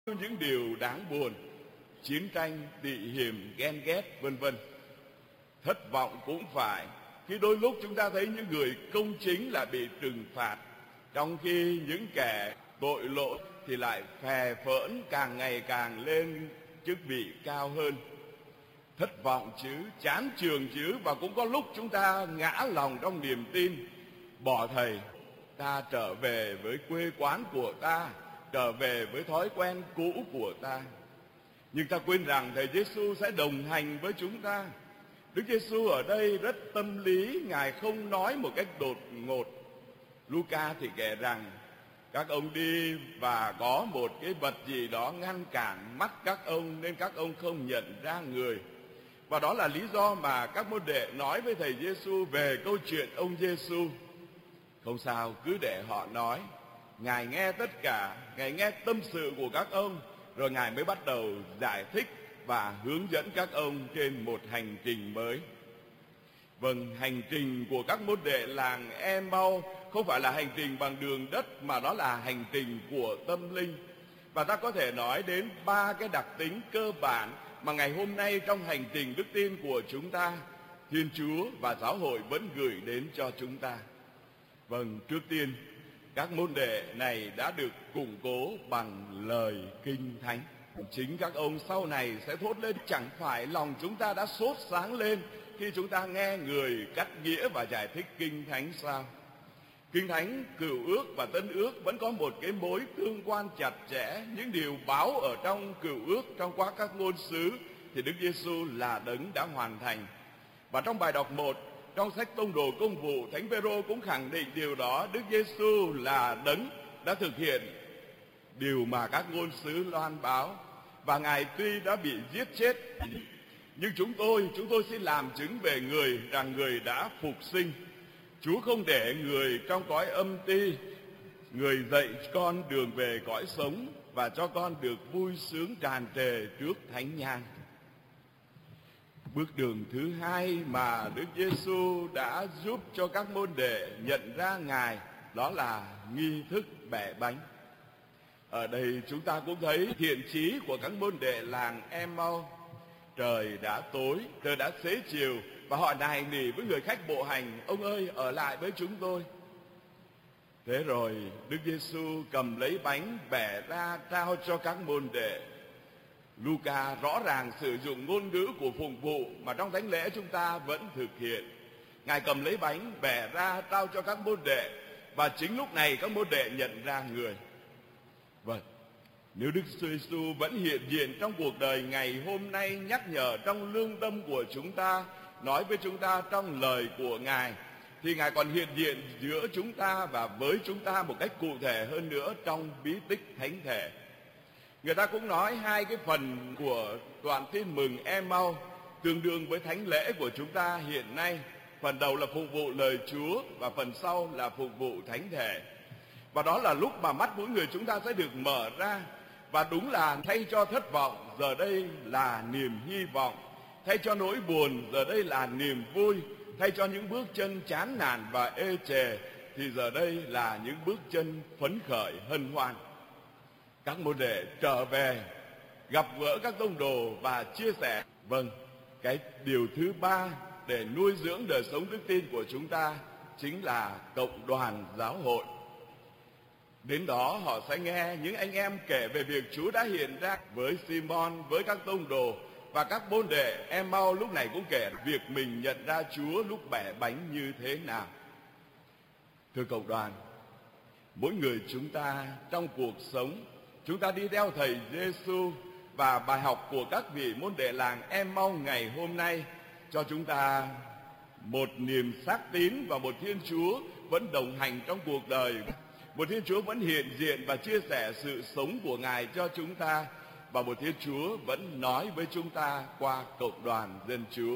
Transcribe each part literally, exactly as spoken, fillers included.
những điều đáng buồn, chiến tranh, tị hiềm, ghen ghét, vân vân. Thất vọng cũng phải, khi đôi lúc chúng ta thấy những người công chính là bị trừng phạt, trong khi những kẻ tội lỗi thì lại phè phỡn càng ngày càng lên chức vị cao hơn. Thất vọng chứ, chán trường chứ, và cũng có lúc chúng ta ngã lòng trong niềm tin, bỏ thầy, ta trở về với quê quán của ta, trở về với thói quen cũ của ta. Nhưng ta quên rằng Thầy Giêsu sẽ đồng hành với chúng ta. Đức Giêsu ở đây rất tâm lý, Ngài không nói một cách đột ngột. Luca thì kể rằng các ông đi và có một cái vật gì đó ngăn cản mắt các ông nên các ông không nhận ra người. Và đó là lý do mà các môn đệ nói với Thầy Giêsu về câu chuyện ông Giêsu. Không sao, cứ để họ nói. Ngài nghe tất cả, Ngài nghe tâm sự của các ông, rồi Ngài mới bắt đầu giải thích và hướng dẫn các ông trên một hành trình mới. Vâng, hành trình của các môn đệ làng Em-mau không phải là hành trình bằng đường đất, mà đó là hành trình của tâm linh. Và ta có thể nói đến ba cái đặc tính cơ bản mà ngày hôm nay trong hành trình đức tin của chúng ta, Thiên Chúa và giáo hội vẫn gửi đến cho chúng ta. Vâng, trước tiên, các môn đệ này đã được củng cố bằng lời Kinh Thánh. Chính các ông sau này sẽ thốt lên, chẳng phải lòng chúng ta đã sốt sáng lên khi chúng ta nghe người cắt nghĩa và giải thích Kinh Thánh sao? Kinh Thánh, Cựu Ước và Tân Ước vẫn có một cái mối tương quan chặt chẽ. Những điều báo ở trong Cựu Ước, trong quá các ngôn sứ thì Đức Giêsu là đấng đã hoàn thành. Và trong bài đọc một, trong sách Tông đồ Công vụ, Thánh Phêrô cũng khẳng định điều đó. Đức Giêsu là đấng đã thực hiện điều mà các ngôn sứ loan báo. Và Ngài tuy đã bị giết chết, nhưng chúng tôi, chúng tôi xin làm chứng về người rằng người đã phục sinh. Chúa không để người trong cõi âm ti, người dạy con đường về cõi sống và cho con được vui sướng tràn trề trước thánh nhang. Bước đường thứ hai mà Đức Giêsu đã giúp cho các môn đệ nhận ra Ngài, đó là nghi thức bẻ bánh. Ở đây chúng ta cũng thấy thiện chí của các môn đệ làng Em-mau. Trời đã tối, trời đã xế chiều, và họ nài nỉ với người khách bộ hành, ông ơi, ở lại với chúng tôi. Thế rồi Đức Giêsu cầm lấy bánh bẻ ra trao cho các môn đệ. Luca rõ ràng sử dụng ngôn ngữ của phụng vụ mà trong thánh lễ chúng ta vẫn thực hiện. Ngài cầm lấy bánh bẻ ra trao cho các môn đệ, và chính lúc này các môn đệ nhận ra người. Vâng, nếu Đức Giêsu vẫn hiện diện trong cuộc đời ngày hôm nay, nhắc nhở trong lương tâm của chúng ta, nói với chúng ta trong lời của Ngài, thì Ngài còn hiện diện giữa chúng ta và với chúng ta một cách cụ thể hơn nữa trong bí tích thánh thể. Người ta cũng nói hai cái phần của đoạn tin mừng Em-mau tương đương với thánh lễ của chúng ta hiện nay. Phần đầu là phục vụ lời Chúa và phần sau là phục vụ thánh thể. Và đó là lúc mà mắt mỗi người chúng ta sẽ được mở ra. Và đúng là thay cho thất vọng, giờ đây là niềm hy vọng. Thay cho nỗi buồn, giờ đây là niềm vui. Thay cho những bước chân chán nản và ê chề, thì giờ đây là những bước chân phấn khởi hân hoan. Các môn đệ trở về, gặp gỡ các tông đồ và chia sẻ. Vâng, cái điều thứ ba để nuôi dưỡng đời sống đức tin của chúng ta chính là cộng đoàn giáo hội. Đến đó họ sẽ nghe những anh em kể về việc Chúa đã hiện ra với Simon, với các tông đồ, và các môn đệ Em-mau lúc này cũng kể việc mình nhận ra Chúa lúc bẻ bánh như thế nào. Thưa cộng đoàn, mỗi người chúng ta trong cuộc sống, chúng ta đi theo Thầy Giêsu, và bài học của các vị môn đệ làng Em-mau ngày hôm nay cho chúng ta một niềm xác tín và một Thiên Chúa vẫn đồng hành trong cuộc đời. Một Thiên Chúa vẫn hiện diện và chia sẻ sự sống của Ngài cho chúng ta, và một Thiên Chúa vẫn nói với chúng ta qua cộng đoàn dân Chúa.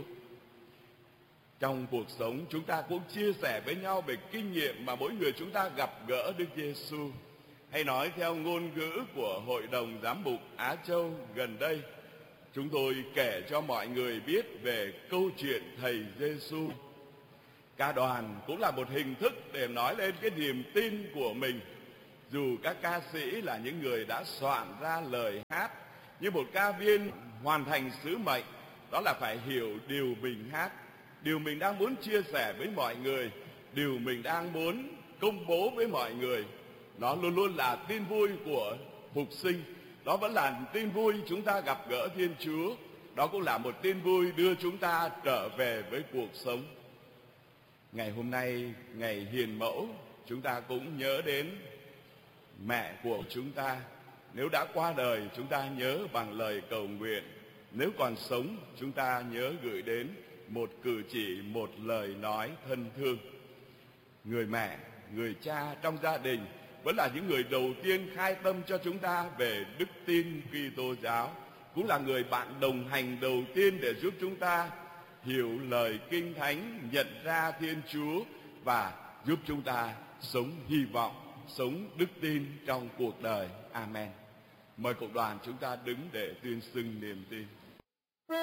Trong cuộc sống chúng ta cũng chia sẻ với nhau về kinh nghiệm mà mỗi người chúng ta gặp gỡ Đức Giêsu. Hay nói theo ngôn ngữ của Hội đồng Giám mục Á Châu gần đây, chúng tôi kể cho mọi người biết về câu chuyện Thầy Giêsu. Ca đoàn cũng là một hình thức để nói lên cái niềm tin của mình. Dù các ca sĩ là những người đã soạn ra lời hát, nhưng một ca viên hoàn thành sứ mệnh đó là phải hiểu điều mình hát, điều mình đang muốn chia sẻ với mọi người, điều mình đang muốn công bố với mọi người. Nó luôn luôn là tin vui của phục sinh. Đó vẫn là tin vui chúng ta gặp gỡ Thiên Chúa. Đó cũng là một tin vui đưa chúng ta trở về với cuộc sống. Ngày hôm nay, ngày hiền mẫu, chúng ta cũng nhớ đến mẹ của chúng ta. Nếu đã qua đời, chúng ta nhớ bằng lời cầu nguyện. Nếu còn sống, chúng ta nhớ gửi đến một cử chỉ, một lời nói thân thương. Người mẹ, người cha trong gia đình vẫn là những người đầu tiên khai tâm cho chúng ta về đức tin Kitô giáo, cũng là người bạn đồng hành đầu tiên để giúp chúng ta hiểu lời Kinh Thánh, nhận ra Thiên Chúa và giúp chúng ta sống hy vọng, sống đức tin trong cuộc đời. Amen. Mời cộng đoàn chúng ta đứng để tuyên xưng niềm tin.